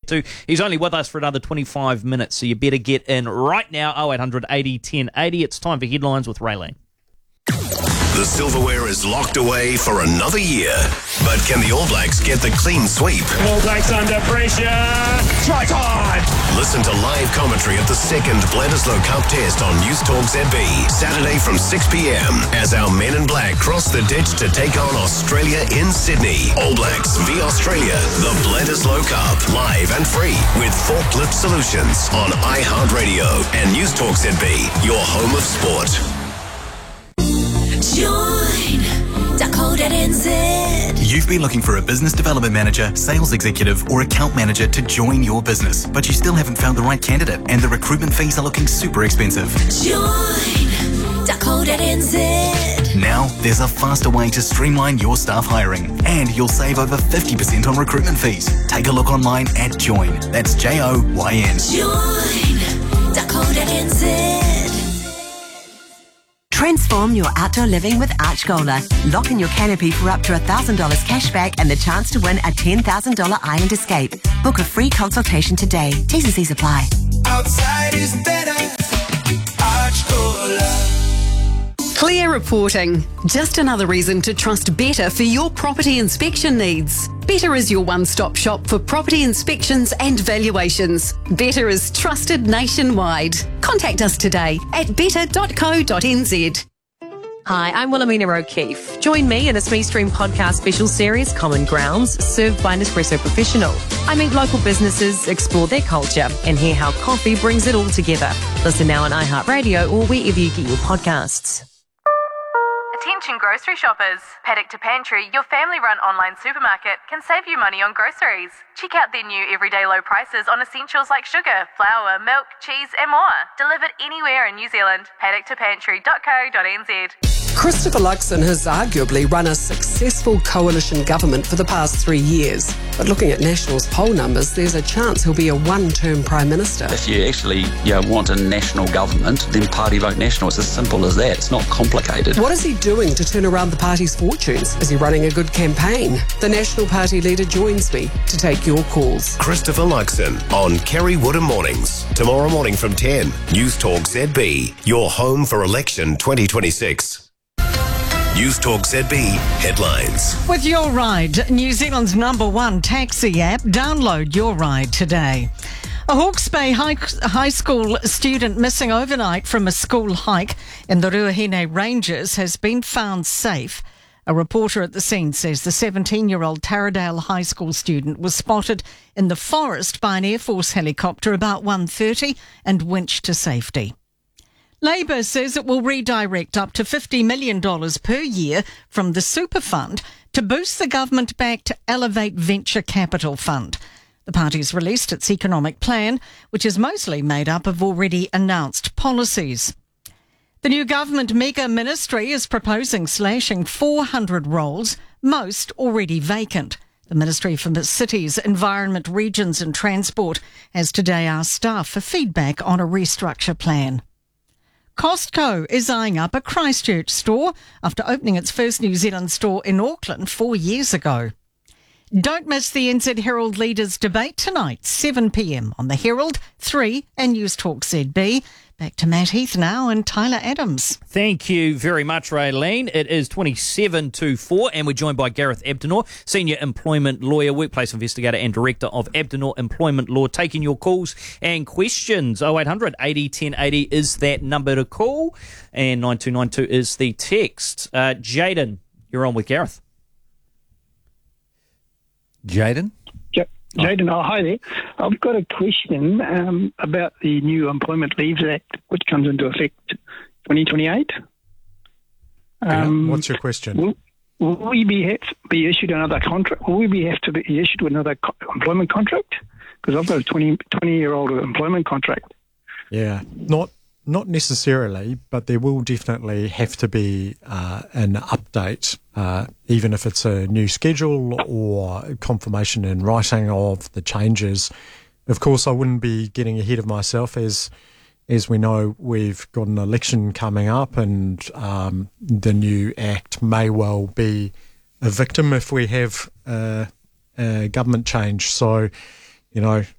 to. He's only with us for another 25 minutes, so you better get in right now. 0800 80 10 80. It's time for Headlines with Raylene. The silverware is locked away for another year. But can the All Blacks get the clean sweep? All Blacks under pressure. Try time! Listen to live commentary of the second Bledisloe Cup test on News Talk ZB, Saturday from 6 p.m. as our men in black cross the ditch to take on Australia in Sydney. All Blacks v Australia, the Bledisloe Cup, live and free with Forklift Solutions on iHeartRadio and News Talk ZB, your home of sport. Join.co.nz. You've been looking for a business development manager, sales executive, or account manager to join your business, but you still haven't found the right candidate, and the recruitment fees are looking super expensive. Join.co.nz. Now, there's a faster way to streamline your staff hiring, and you'll save over 50% on recruitment fees. Take a look online at Join. That's Joyn. Join.co.nz. Transform your outdoor living with Archgola. Lock in your canopy for up to $1,000 cashback and the chance to win a $10,000 island escape. Book a free consultation today. T's and C's apply. Outside is better. Archgola. Clear reporting. Just another reason to trust Better for your property inspection needs. Better is your one-stop shop for property inspections and valuations. Better is trusted nationwide. Contact us today at better.co.nz. Hi, I'm Wilhelmina O'Keefe. Join me in a Smee Stream podcast special series, Common Grounds, served by Nespresso Professional. I meet local businesses, explore their culture, and hear how coffee brings it all together. Listen now on iHeartRadio or wherever you get your podcasts. Attention grocery shoppers. Paddock to Pantry, your family-run online supermarket, can save you money on groceries. Check out their new everyday low prices on essentials like sugar, flour, milk, cheese and more. Delivered anywhere in New Zealand. paddocktoPantry.co.nz. Christopher Luxon has arguably run a successful coalition government for the past 3 years. But looking at National's poll numbers, there's a chance he'll be a one-term Prime Minister. If you actually want a national government, then party vote National. It's as simple as that. It's not complicated. What is he doing to turn around the party's fortunes? Is he running a good campaign? The National Party leader joins me to take your calls. Christopher Luxon on Kerry Woodham Mornings. Tomorrow morning from 10. News Talk ZB, your home for election 2026. News Talk ZB headlines. With Your Ride, New Zealand's #1 taxi app, download Your Ride today. A Hawke's Bay high school student missing overnight from a school hike in the Ruahine Ranges has been found safe. A reporter at the scene says the 17-year-old Taradale High School student was spotted in the forest by an Air Force helicopter about 1:30 and winched to safety. Labour says it will redirect up to $50 million per year from the Super Fund to boost the government-backed Elevate Venture Capital Fund. The party's released its economic plan, which is mostly made up of already announced policies. The new government mega ministry is proposing slashing 400 roles, most already vacant. The Ministry for Cities, Environment, Regions and Transport has today asked staff for feedback on a restructure plan. Costco is eyeing up a Christchurch store after opening its first New Zealand store in Auckland 4 years ago. Don't miss the NZ Herald Leaders debate tonight, 7 p.m. on the Herald, 3 and News Talk ZB. Back to Matt Heath now and Tyler Adams. Thank you very much, Raylene. It is 27 to 4 and we're joined by Gareth Abdenor, Senior Employment Lawyer, Workplace Investigator and Director of Abdenor Employment Law, taking your calls and questions. 0800 80 10 80 is that number to call and 9292 is the text. Jaden, you're on with Gareth. Jaden? Jaden, hi there. I've got a question about the new Employment Leaves Act, which comes into effect 2028. What's your question? Will we have to be issued another contract? Will we have to be issued with another employment contract? Because I've got a 20-year-old employment contract. Yeah, not necessarily, but there will definitely have to be an update, even if it's a new schedule or confirmation in writing of the changes. Of course, I wouldn't be getting ahead of myself as we know we've got an election coming up and the new act may well be a victim if we have a government change. So,